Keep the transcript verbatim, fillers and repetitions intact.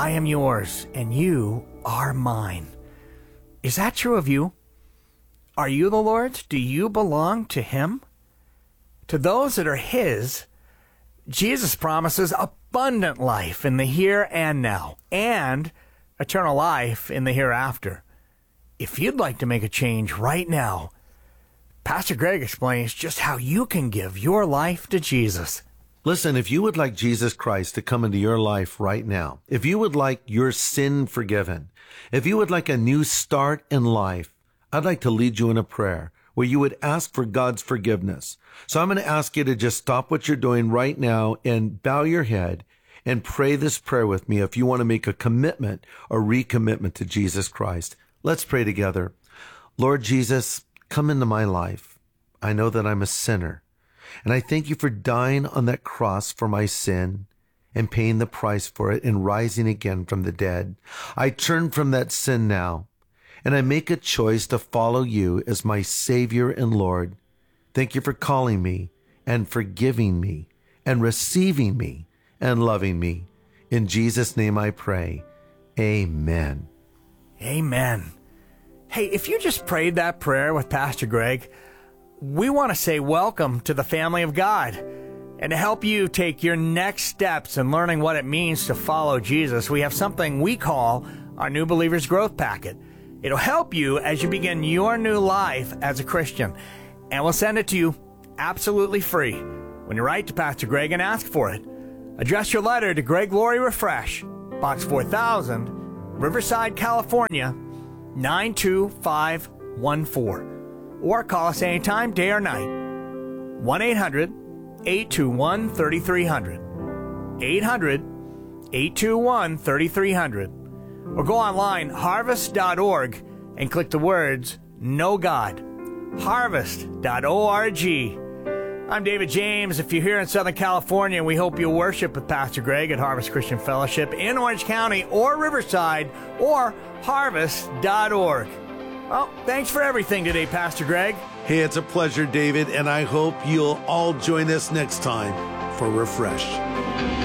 I am yours and you are mine. Is that true of you? Are you the Lord's? Do you belong to him? To those that are his, Jesus promises abundant life in the here and now, and eternal life in the hereafter. If you'd like to make a change right now, Pastor Greg explains just how you can give your life to Jesus. Listen, if you would like Jesus Christ to come into your life right now, if you would like your sin forgiven, if you would like a new start in life, I'd like to lead you in a prayer where you would ask for God's forgiveness. So I'm going to ask you to just stop what you're doing right now and bow your head and pray this prayer with me if you want to make a commitment or recommitment to Jesus Christ. Let's pray together. Lord Jesus, come into my life. I know that I'm a sinner, and I thank you for dying on that cross for my sin and paying the price for it and rising again from the dead. I turn from that sin now, and I make a choice to follow you as my Savior and Lord. Thank you for calling me and forgiving me and receiving me and loving me. In Jesus' name I pray. Amen. Amen. Hey, if you just prayed that prayer with Pastor Greg, we want to say welcome to the family of God. And to help you take your next steps in learning what it means to follow Jesus, we have something we call our New Believers Growth Packet. It'll help you as you begin your new life as a Christian. And we'll send it to you absolutely free when you write to Pastor Greg and ask for it. Address your letter to Greg Laurie Refresh, Box four thousand, Riverside, California, nine two five one four. Or call us anytime, day or night. one eight hundred eight two one three three zero zero. eight hundred eight two one three three zero zero. Or go online, harvest dot org, and click the words, Know God. harvest dot org. I'm David James. If you're here in Southern California, we hope you'll worship with Pastor Greg at Harvest Christian Fellowship in Orange County or Riverside or harvest dot org. Well, thanks for everything today, Pastor Greg. Hey, it's a pleasure, David, and I hope you'll all join us next time for Refresh.